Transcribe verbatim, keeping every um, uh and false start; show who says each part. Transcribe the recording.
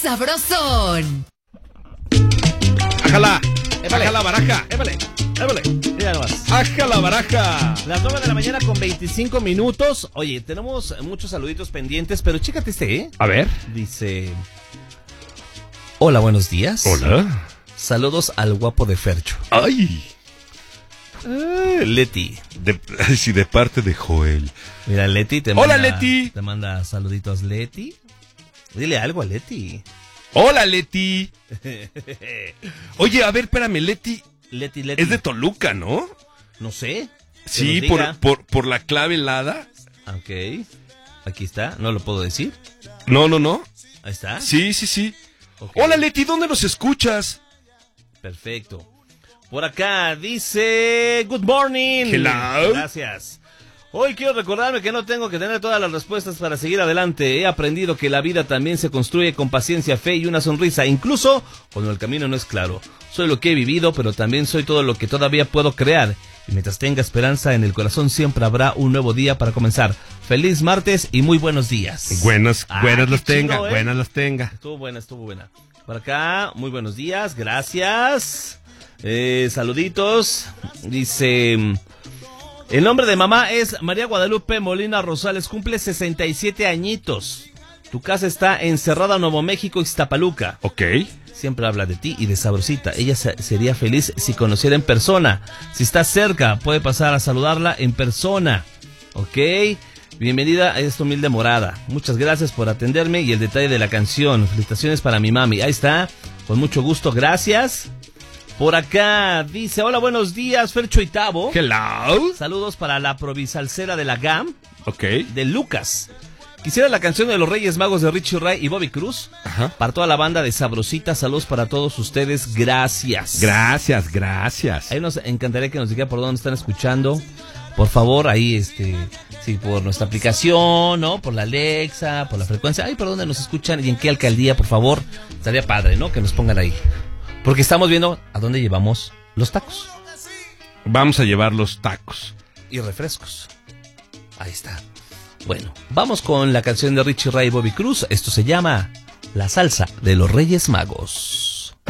Speaker 1: sabrosón.
Speaker 2: ¡Ájala! ¡Ájala la baraja!
Speaker 3: ¡Épale! ¡Épale! Mira nomás.
Speaker 2: ¡Ájala la baraja!
Speaker 3: Las nueve de la mañana con veinticinco minutos. Oye, tenemos muchos saluditos pendientes, pero chécate este, ¿eh?
Speaker 2: A ver.
Speaker 3: Dice... Hola, buenos días.
Speaker 2: Hola.
Speaker 3: Saludos al guapo de Fercho.
Speaker 2: ¡Ay!
Speaker 3: Eh, Leti.
Speaker 2: De, sí, de parte de Joel.
Speaker 3: Mira, Leti te
Speaker 2: Hola,
Speaker 3: manda...
Speaker 2: Leti.
Speaker 3: Te manda saluditos, Leti. Dile algo a Leti.
Speaker 2: ¡Hola, Leti! Oye, a ver, espérame, Leti.
Speaker 3: Leti, Leti.
Speaker 2: Es de Toluca, ¿no?
Speaker 3: No sé.
Speaker 2: Sí, por, por, por la clave helada.
Speaker 3: Ok. Aquí está. No lo puedo decir.
Speaker 2: No, no, no.
Speaker 3: Ahí está.
Speaker 2: Sí, sí, sí.
Speaker 3: Okay.
Speaker 2: Hola, Leti, ¿dónde nos escuchas?
Speaker 3: Perfecto. Por acá dice... Good morning.
Speaker 2: Hello.
Speaker 3: Gracias. Hoy quiero recordarme que no tengo que tener todas las respuestas para seguir adelante. He aprendido que la vida también se construye con paciencia, fe y una sonrisa, incluso cuando el camino no es claro. Soy lo que he vivido, pero también soy todo lo que todavía puedo crear. Y mientras tenga esperanza en el corazón, siempre habrá un nuevo día para comenzar. Feliz martes y muy buenos días.
Speaker 2: Buenas,
Speaker 3: ah,
Speaker 2: buenas las
Speaker 3: chido,
Speaker 2: tenga,
Speaker 3: ¿eh?
Speaker 2: buenas las tenga.
Speaker 3: Estuvo buena, estuvo buena. Por acá, muy buenos días, gracias. Eh, saluditos. Dice... El nombre de mamá es María Guadalupe Molina Rosales, cumple sesenta y siete añitos. Tu casa está en Cerrada, Nuevo México, Ixtapaluca.
Speaker 2: Ok.
Speaker 3: Siempre habla de ti y de Sabrosita. Ella se- sería feliz si conociera en persona. Si está cerca, puede pasar a saludarla en persona. Ok. Bienvenida a esta humilde morada. Muchas gracias por atenderme y el detalle de la canción. Felicitaciones para mi mami. Ahí está. Con mucho gusto, gracias. Por acá dice, hola, buenos días, Fercho y Tavo.
Speaker 2: Hello.
Speaker 3: Saludos para la provisalcera de la G A M,
Speaker 2: Ok.
Speaker 3: de Lucas. Quisiera la canción de los Reyes Magos de Richie Ray y Bobby Cruz.
Speaker 2: Ajá.
Speaker 3: Para toda la banda de Sabrosita, saludos para todos ustedes, gracias.
Speaker 2: Gracias, gracias.
Speaker 3: Ahí nos encantaría que nos diga por dónde están escuchando. Por favor, ahí, este, sí, por nuestra aplicación, ¿no? Por la Alexa, por la frecuencia. Ay, por dónde nos escuchan y en qué alcaldía, por favor. Estaría padre, ¿no? Que nos pongan ahí. Porque estamos viendo a dónde llevamos los tacos
Speaker 2: Vamos a llevar los tacos.
Speaker 3: y refrescos. Ahí está. Bueno, vamos con la canción de Richie Ray y Bobby Cruz. Esto se llama La Salsa de los Reyes Magos.